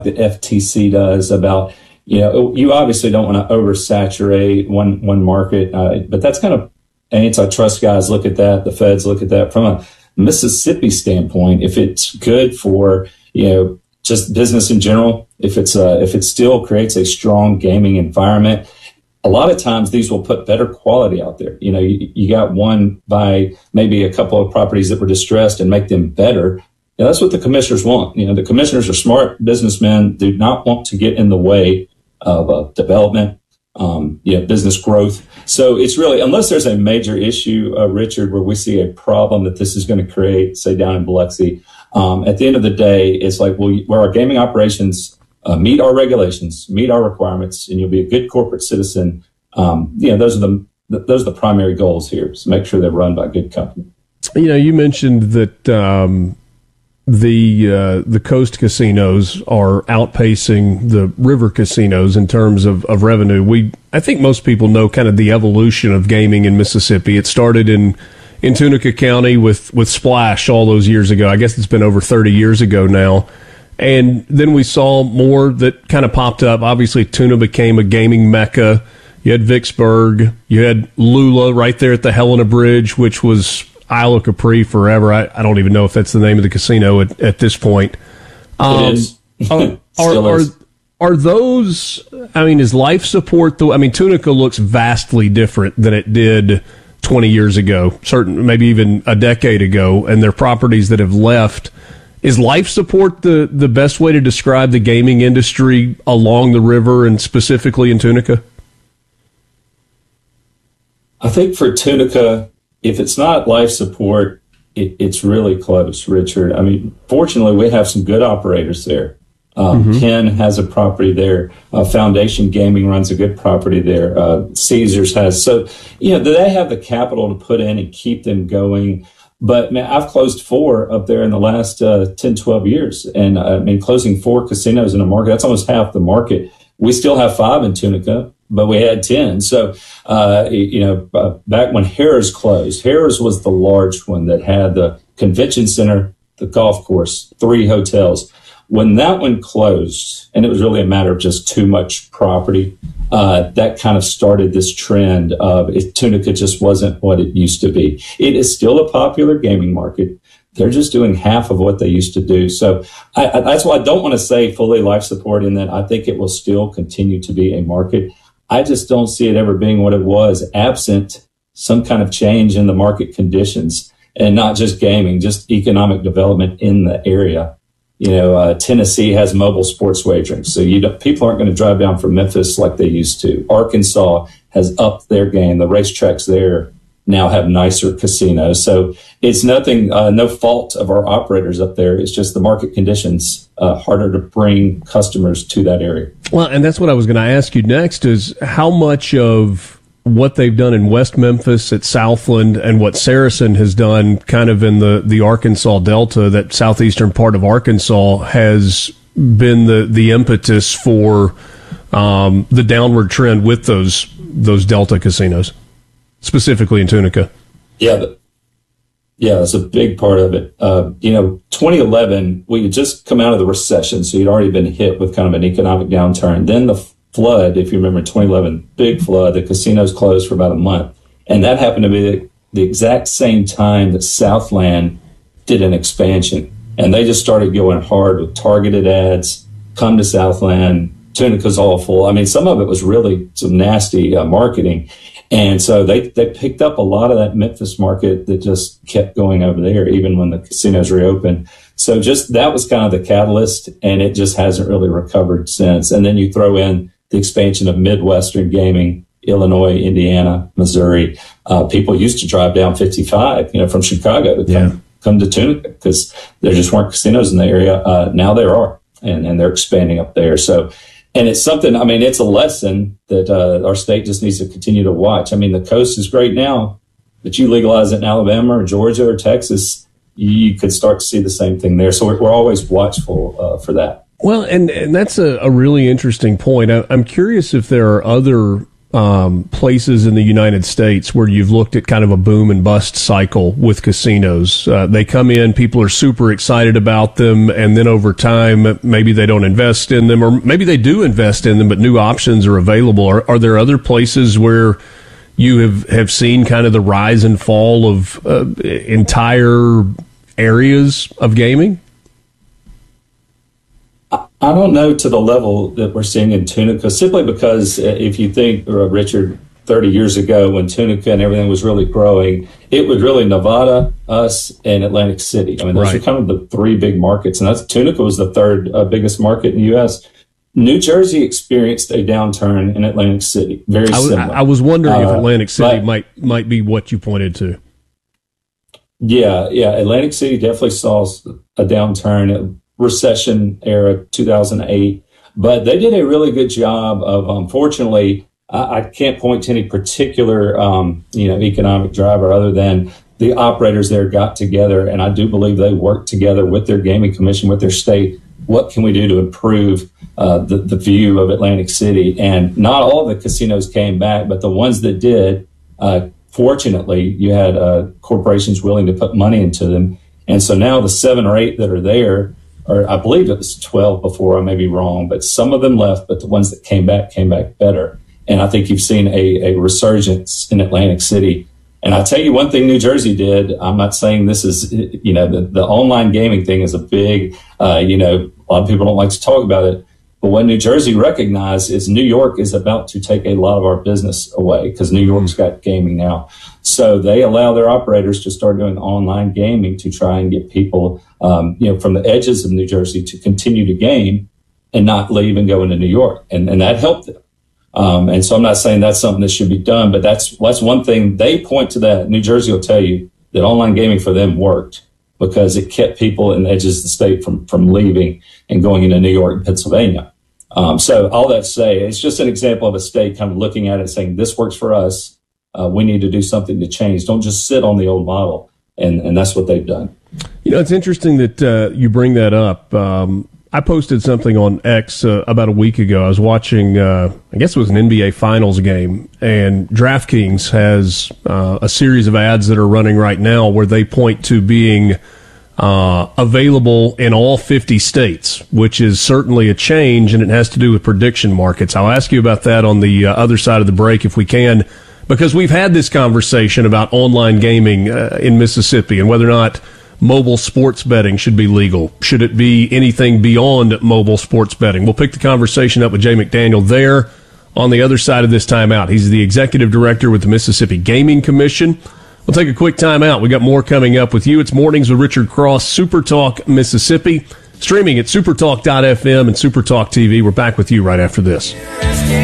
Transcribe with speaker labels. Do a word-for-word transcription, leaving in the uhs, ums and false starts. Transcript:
Speaker 1: the F T C does about, you know, you obviously don't want to oversaturate one one market, uh, but that's kind of antitrust guys look at that. The feds look at that from a Mississippi standpoint. If it's good for, you know, just business in general, if it's uh, if it still creates a strong gaming environment, a lot of times these will put better quality out there. You know, you, you got one by maybe a couple of properties that were distressed and make them better. And that's what the commissioners want. You know, the commissioners are smart businessmen, do not want to get in the way of uh, development, um, you know, business growth. So it's really, unless there's a major issue, uh, Richard, where we see a problem that this is going to create, say down in Biloxi, um, at the end of the day, it's like, well, where our gaming operations uh, meet our regulations, meet our requirements, and you'll be a good corporate citizen. Um, you know, those are the those are the primary goals here. So make sure they're run by a good company.
Speaker 2: You know, you mentioned that um, the uh, the coast casinos are outpacing the river casinos in terms of, of revenue. We, I think most people know kind of the evolution of gaming in Mississippi. It started in, in Tunica County with, with Splash all those years ago. I guess it's been over thirty years ago now. And then we saw more that kind of popped up. Obviously, Tuna became a gaming mecca. You had Vicksburg. You had Lula right there at the Helena Bridge, which was Isle of Capri forever. I, I don't even know if that's the name of the casino at, at this point. Um,
Speaker 1: it is.
Speaker 2: are, are, are, are those, I mean, is life support, the, I mean, Tunica looks vastly different than it did twenty years ago, certain, maybe even a decade ago, and they're properties that have left. Is life support the, the best way to describe the gaming industry along the river and specifically in Tunica?
Speaker 1: I think for Tunica, if it's not life support, it, it's really close, Richard. I mean, fortunately, we have some good operators there. Um, mm-hmm. Penn has a property there. Uh, Foundation Gaming runs a good property there. Uh, Caesars has. So, you know, they have the capital to put in and keep them going. But man, I've closed four up there in the last uh, ten, twelve years. And uh, I mean, closing four casinos in a market, that's almost half the market. We still have five in Tunica, but we had ten. So, uh, you know, uh, back when Harrah's closed, Harrah's was the large one that had the convention center, the golf course, three hotels. When that one closed, and it was really a matter of just too much property, uh, that kind of started this trend of it, Tunica just wasn't what it used to be. It is still a popular gaming market. They're just doing half of what they used to do. So I, I, that's why I don't want to say fully life support in that I think it will still continue to be a market. I just don't see it ever being what it was absent some kind of change in the market conditions, and not just gaming, just economic development in the area. You know, uh, Tennessee has mobile sports wagering, so you don't, people aren't going to drive down from Memphis like they used to. Arkansas has upped their game. The racetracks there now have nicer casinos. So it's nothing, uh, no fault of our operators up there. It's just the market conditions, uh, harder to bring customers to that area.
Speaker 2: Well, and that's what I was going to ask you next is how much of what they've done in West Memphis at Southland and what Saracen has done kind of in the, the Arkansas Delta, that southeastern part of Arkansas, has been the, the impetus for um, the downward trend with those those Delta casinos, specifically in Tunica.
Speaker 1: Yeah, the, yeah, that's a big part of it. Uh, you know, twenty eleven, we had just come out of the recession, so you'd already been hit with kind of an economic downturn. Then the flood, if you remember twenty eleven, big flood, the casinos closed for about a month. And that happened to be the, the exact same time that Southland did an expansion. And they just started going hard with targeted ads, come to Southland, Tunica's awful. I mean, some of it was really some nasty uh, marketing. And so they, they picked up a lot of that Memphis market that just kept going over there, even when the casinos reopened. So just that was kind of the catalyst, and it just hasn't really recovered since. And then you throw in the expansion of Midwestern gaming, Illinois, Indiana, Missouri. Uh, people used to drive down fifty-five, you know, from Chicago to come, yeah. come to Tunica because there just weren't casinos in the area. Uh, now there are, and, and they're expanding up there. So, and it's something, I mean, it's a lesson that uh, our state just needs to continue to watch. I mean, the coast is great now, but you legalize it in Alabama or Georgia or Texas, you could start to see the same thing there. So we're, we're always watchful uh, for that.
Speaker 2: Well, and, and that's a, a really interesting point. I, I'm curious if there are other um, places in the United States where you've looked at kind of a boom and bust cycle with casinos. Uh, they come in, people are super excited about them, and then over time, maybe they don't invest in them, or maybe they do invest in them, but new options are available. Are, are there other places where you have, have seen kind of the rise and fall of uh, entire areas of gaming?
Speaker 1: I don't know to the level that we're seeing in Tunica, simply because if you think, uh, Richard, thirty years ago when Tunica and everything was really growing, it was really Nevada, us, and Atlantic City. I mean, those
Speaker 2: Right.
Speaker 1: are kind of the three big markets, and that's Tunica was the third uh, biggest market in the U S. New Jersey experienced a downturn in Atlantic City, very
Speaker 2: I was,
Speaker 1: similar.
Speaker 2: I was wondering uh, if Atlantic City
Speaker 1: but,
Speaker 2: might might be what you pointed to.
Speaker 1: Yeah, yeah. Atlantic City definitely saw a downturn, recession era, two thousand eight. But they did a really good job of, unfortunately, I, I can't point to any particular, um, you know, economic driver other than the operators there got together. And I do believe they worked together with their gaming commission, with their state. What can we do to improve uh, the, the view of Atlantic City? And not all the casinos came back, but the ones that did, uh, fortunately, you had uh, corporations willing to put money into them. And so now the seven or eight that are there, or I believe it was twelve before, I may be wrong, but some of them left, but the ones that came back came back better. And I think you've seen a, a resurgence in Atlantic City. And I'll tell you one thing New Jersey did. I'm not saying this is, you know, the, the online gaming thing is a big, uh, you know, a lot of people don't like to talk about it. But what New Jersey recognized is New York is about to take a lot of our business away because New York's got gaming now. So they allow their operators to start doing online gaming to try and get people, um, you know, from the edges of New Jersey to continue to game and not leave and go into New York. And, and that helped them. Um, and so I'm not saying that's something that should be done, but that's, that's one thing they point to that. New Jersey will tell you that online gaming for them worked because it kept people in the edges of the state from, from leaving and going into New York and Pennsylvania. Um, so all that to say, it's just an example of a state kind of looking at it saying, this works for us. Uh, we need to do something to change. Don't just sit on the old model. And, and that's what they've done.
Speaker 2: You know, it's interesting that uh, you bring that up. Um, I posted something on X uh, about a week ago. I was watching, uh, I guess it was an N B A Finals game, and DraftKings has uh, a series of ads that are running right now where they point to being uh, available in all fifty states, which is certainly a change, and it has to do with prediction markets. I'll ask you about that on the uh, other side of the break if we can, because we've had this conversation about online gaming uh, in Mississippi and whether or not mobile sports betting should be legal. Should it be anything beyond mobile sports betting? We'll pick the conversation up with Jay McDaniel there on the other side of this timeout. He's the executive director with the Mississippi Gaming Commission. We'll take a quick timeout. We got more coming up with you. It's Mornings with Richard Cross, Super Talk Mississippi, streaming at supertalk dot f m and Supertalk T V. We're back with you right after this.